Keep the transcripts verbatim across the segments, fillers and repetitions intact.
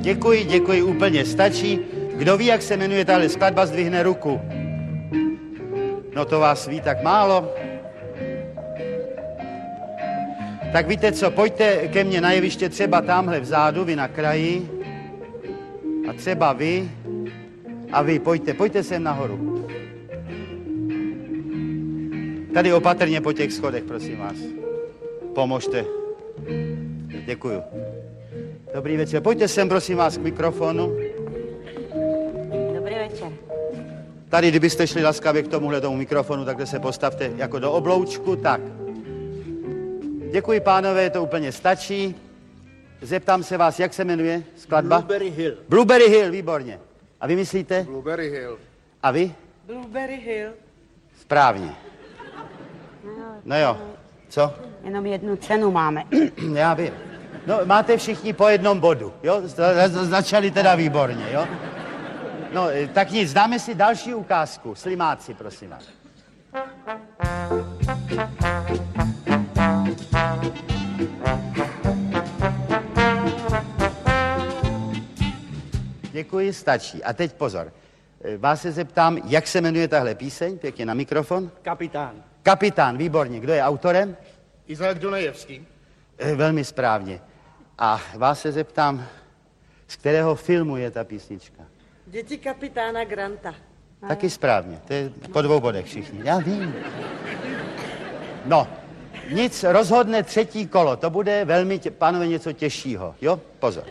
Děkuji, děkuji, úplně stačí. Kdo ví, jak se jmenuje tahle skladba, zdvihne ruku. No to vás ví tak málo. Tak víte co, pojďte ke mně na jeviště třeba tamhle vzadu, vy na kraji. A třeba vy. A vy, pojďte, pojďte sem nahoru. Tady opatrně po těch schodech, prosím vás. Pomožte. Děkuju. Dobrý večer. Pojďte sem, prosím vás, k mikrofonu. Dobrý večer. Tady, kdybyste šli laskavě k tomuhle tomu mikrofonu, takhle se postavte jako do obloučku, tak. Děkuji, pánové, to úplně stačí. Zeptám se vás, jak se jmenuje skladba? Blueberry Hill. Blueberry Hill, výborně. A vy myslíte? Blueberry Hill. A vy? Blueberry Hill. Správně. No jo, co? Jenom jednu cenu máme. Já vím. No, máte všichni po jednom bodu, jo? Začali teda výborně, jo? No, tak nic, dáme si další ukázku. Slimáci, prosím vás. Děkuji, stačí. A teď pozor. Vás se zeptám, jak se jmenuje tahle píseň? Pěkně na mikrofon. Kapitán. Kapitán, výborně. Kdo je autorem? Izák Dunajevský. Velmi správně. A vás se zeptám, z kterého filmu je ta písnička? Děti kapitána Granta. Taky správně. To je po dvou bodech všichni. Já vím. No, nic, rozhodne třetí kolo. To bude velmi, tě, pánové, něco těžšího. Jo, pozor.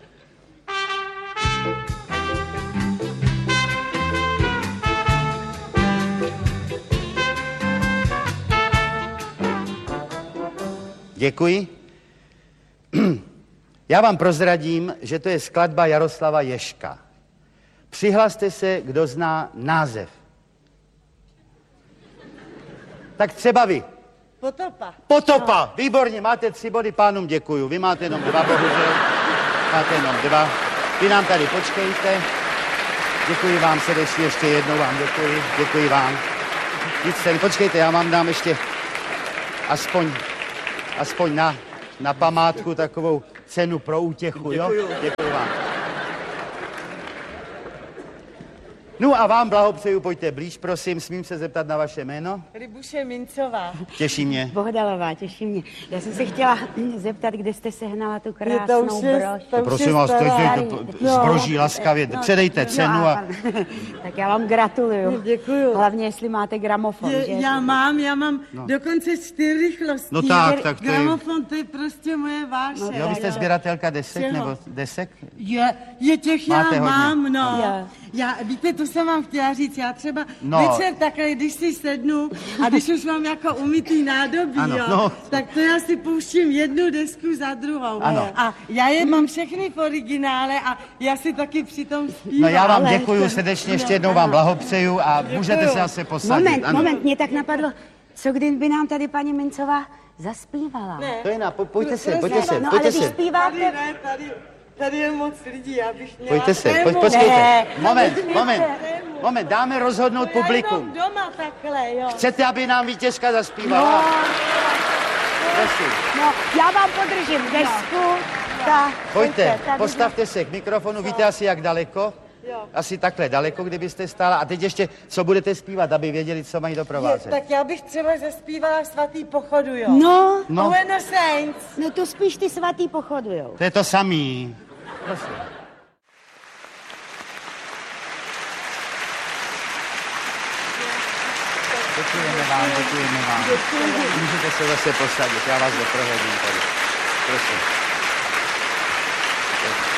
Děkuji. Já vám prozradím, že to je skladba Jaroslava Ježka. Přihlaste se, kdo zná název. Tak třeba vy. Potopa. Potopa, no. Výborně, máte tři body, pánům děkuju. Vy máte jenom dva, bohužel. Máte jenom dva. Vy nám tady počkejte. Děkuji vám srdečně, ještě jednou vám děkuji. Děkuji vám. Nic se, počkejte, já vám dám ještě aspoň, aspoň na, na památku takovou cenu pro útěchu, jo? Děkuju. Děkuji vám. No a vám blahopřeju, pojďte blíž, prosím, smím se zeptat na vaše jméno? Libuše Mincová. Těší mě. Bohdalová, těší mě. Já jsem se chtěla zeptat, kde jste sehnala tu Je to krásnou už je, brož. to už Prosím je vás, to stará. je zbroží laskavě, předejte cenu a... Tak já vám gratuluju. Děkuju. Hlavně, jestli máte gramofon, Je, že? já mám, já mám no. dokonce čtyři rychlosti. No tak, tak to je... Gramofon, to je prostě moje váše. No, Jo, vy jste sběratelka desek, Čeho? nebo desek? Je, je těch Máte já hodně. mám, no. Jo. Já, víte, to jsem vám chtěla říct, já třeba No. večer takhle, když si sednu a když už mám jako umytý nádobí, Ano, jo, no. tak to já si pouštím jednu desku za druhou. Ano. A já je mám všechny v originále a já si taky přitom zpívám. No já vám ale- děkuju srdečně, ještě jednou vám blahopřeju a můžete se zase posadit. Moment, Ano. moment, mě tak napadlo, co kdyby nám tady paní Mincová zaspívala? Ne. To je na, po- pojďte se, No, pojďte se, No ale pojďte když se. Tady zpíváte... ne, tady, tady je moc lidí, já bych měla... Pojďte se, pojď, trému. počkejte. Ne. Moment, moment, moment, dáme rozhodnout Já publikum. jenom doma takhle, jo. Chcete, aby nám vítězka zaspívala? Prosím. No, já vám podržím desku. Ta, Pojďte, tady- postavte se k mikrofonu, víte asi jak daleko? Jo. Asi takhle daleko, kdybyste stála. A teď ještě, co budete zpívat, aby věděli, co mají Je, doprovázet. tak já bych třeba zaspívala Svatý pochodu, jo. No, No. O When the Saints. no to spíš ty svatý pochodujou. To je to samý. Prosím. Děkujeme vám, děkujeme vám. Můžete se zase posadit, já vás doprovodím tady. Prosím.